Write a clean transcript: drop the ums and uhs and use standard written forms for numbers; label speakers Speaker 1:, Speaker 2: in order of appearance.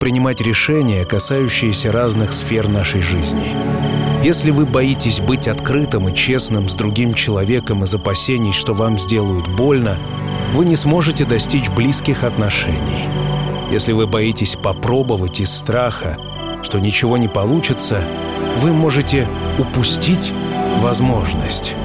Speaker 1: принимать решения, касающиеся разных сфер нашей жизни. Если вы боитесь быть открытым и честным с другим человеком из опасений, что вам сделают больно, вы не сможете достичь близких отношений. Если вы боитесь попробовать из страха, что ничего не получится, вы можете упустить возможность.